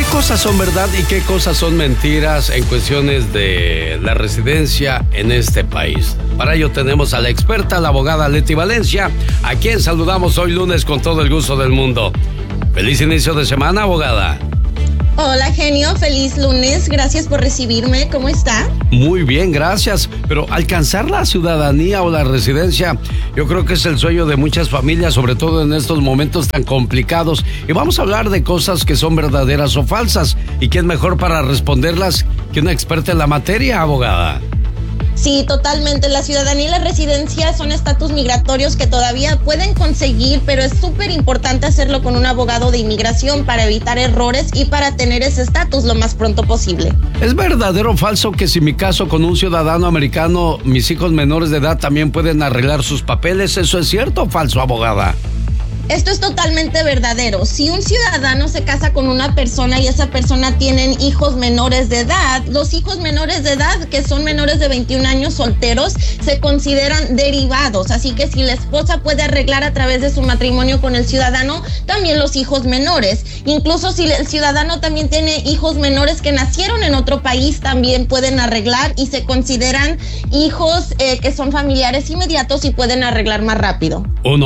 cosas son verdad y qué cosas son mentiras en cuestiones de la residencia en este país? Para ello tenemos a la experta, la abogada Leti Valencia, a quien saludamos hoy lunes con todo el gusto del mundo. ¡Feliz inicio de semana, abogada! Hola, genio, feliz lunes, gracias por recibirme, ¿cómo está? Muy bien, gracias, pero alcanzar la ciudadanía o la residencia, yo creo que es el sueño de muchas familias, sobre todo en estos momentos tan complicados, y vamos a hablar de cosas que son verdaderas o falsas, y quién mejor para responderlas que una experta en la materia, abogada. Sí, totalmente. La ciudadanía y la residencia son estatus migratorios que todavía pueden conseguir, pero es súper importante hacerlo con un abogado de inmigración para evitar errores y para tener ese estatus lo más pronto posible. ¿Es verdadero o falso que si me caso con un ciudadano americano, mis hijos menores de edad también pueden arreglar sus papeles? ¿Eso es cierto o falso, abogada? Esto es totalmente verdadero. Si un ciudadano se casa con una persona y esa persona tienen hijos menores de edad, los hijos menores de edad, que son menores de 21 años solteros, se consideran derivados. Así que si la esposa puede arreglar a través de su matrimonio con el ciudadano, también los hijos menores. Incluso si el ciudadano también tiene hijos menores que nacieron en otro país, también pueden arreglar y se consideran hijos que son familiares inmediatos y pueden arreglar más rápido.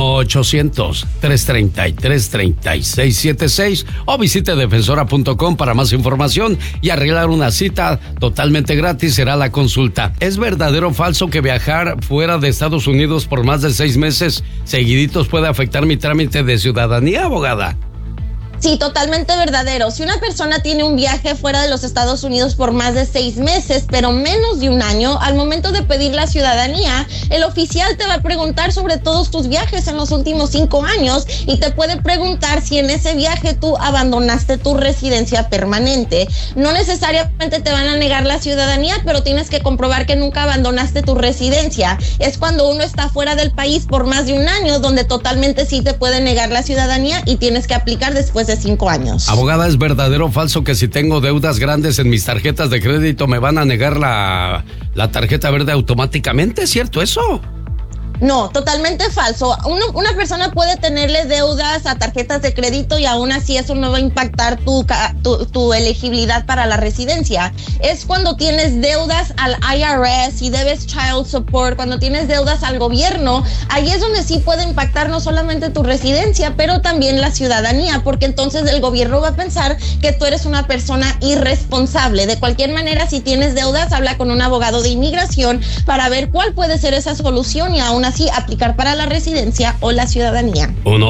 1-800-333-3676 o visite defensora.com para más información y arreglar una cita totalmente gratis será la consulta. ¿Es verdadero o falso que viajar fuera de Estados Unidos por más de 6 meses seguiditos puede afectar mi trámite de ciudadanía, abogada? Sí, totalmente verdadero. Si una persona tiene un viaje fuera de los Estados Unidos por más de 6 meses, pero menos de un año, al momento de pedir la ciudadanía, el oficial te va a preguntar sobre todos tus viajes en los últimos 5 años y te puede preguntar si en ese viaje tú abandonaste tu residencia permanente. No necesariamente te van a negar la ciudadanía, pero tienes que comprobar que nunca abandonaste tu residencia. Es cuando uno está fuera del país por más de un año, donde totalmente sí te pueden negar la ciudadanía y tienes que aplicar después de 5 años. Abogada, ¿es verdadero o falso que si tengo deudas grandes en mis tarjetas de crédito me van a negar la tarjeta verde automáticamente? ¿Es cierto eso? No, totalmente falso. Una persona puede tenerle deudas a tarjetas de crédito y aún así eso no va a impactar tu elegibilidad para la residencia. Es cuando tienes deudas al IRS y debes child support, cuando tienes deudas al gobierno, ahí es donde sí puede impactar no solamente tu residencia, pero también la ciudadanía, porque entonces el gobierno va a pensar que tú eres una persona irresponsable. De cualquier manera, si tienes deudas, habla con un abogado de inmigración para ver cuál puede ser esa solución y aún así aplicar para la residencia o la ciudadanía.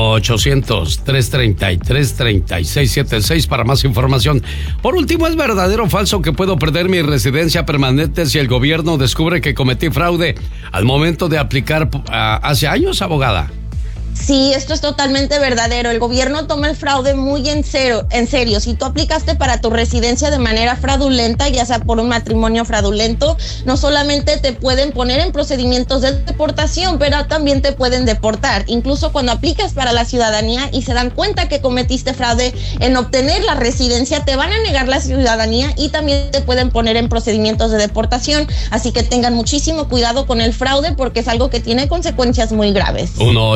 1-800-333-3676 para más información. Por último, ¿es verdadero o falso que puedo perder mi residencia permanente si el gobierno descubre que cometí fraude al momento de aplicar hace años, abogada? Sí, esto es totalmente verdadero. El gobierno toma el fraude muy en serio. Si tú aplicaste para tu residencia de manera fraudulenta, ya sea por un matrimonio fraudulento, no solamente te pueden poner en procedimientos de deportación, pero también te pueden deportar. Incluso cuando aplicas para la ciudadanía y se dan cuenta que cometiste fraude en obtener la residencia, te van a negar la ciudadanía y también te pueden poner en procedimientos de deportación. Así que tengan muchísimo cuidado con el fraude porque es algo que tiene consecuencias muy graves.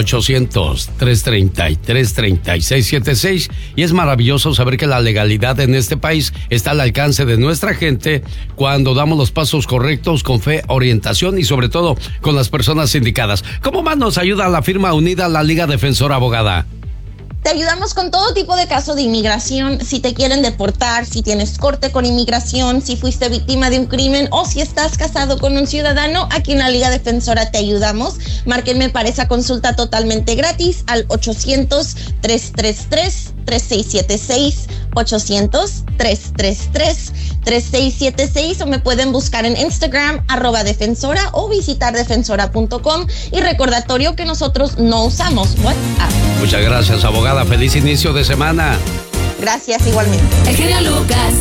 1-800-333-3676 y es maravilloso saber que la legalidad en este país está al alcance de nuestra gente cuando damos los pasos correctos con fe, orientación y sobre todo con las personas indicadas. ¿Cómo más nos ayuda la firma unida, la Liga Defensora, abogada? Te ayudamos con todo tipo de caso de inmigración, si te quieren deportar, si tienes corte con inmigración, si fuiste víctima de un crimen o si estás casado con un ciudadano, aquí en la Liga Defensora te ayudamos. Márquenme para esa consulta totalmente gratis al 800-333-3676, 800-333-3676 o me pueden buscar en Instagram @defensora o visitar defensora.com y recordatorio que nosotros no usamos WhatsApp. Muchas gracias, abogada. Feliz inicio de semana. Gracias, igualmente. El genio Lucas.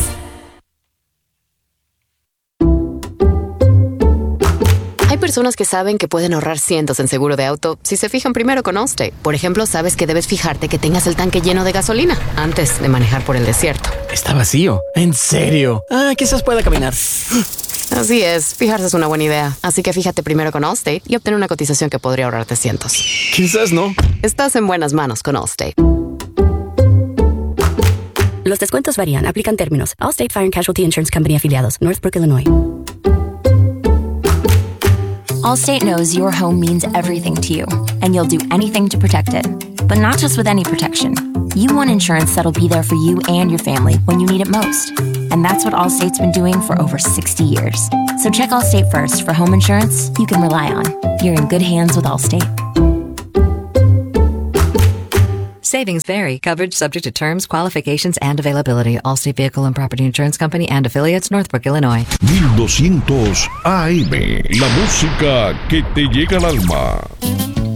Hay personas que saben que pueden ahorrar cientos en seguro de auto si se fijan primero con Allstate. Por ejemplo, sabes que debes fijarte que tengas el tanque lleno de gasolina antes de manejar por el desierto. Está vacío. ¿En serio? Quizás pueda caminar. Así es, fijarse es una buena idea. Así que fíjate primero con Allstate y obtén una cotización que podría ahorrarte cientos. Quizás no. Estás en buenas manos con Allstate. Los descuentos varían. Aplican términos. Allstate Fire and Casualty Insurance Company afiliados. Northbrook, Illinois. Allstate knows your home means everything to you, and you'll do anything to protect it. But not just with any protection. You want insurance that'll be there for you and your family when you need it most. And that's what Allstate's been doing for over 60 years. So check Allstate first for home insurance you can rely on. You're in good hands with Allstate. Savings vary. Coverage subject to terms, qualifications, and availability. Allstate Vehicle and Property Insurance Company and affiliates, Northbrook, Illinois. 1200 AM. La música que te llega al alma.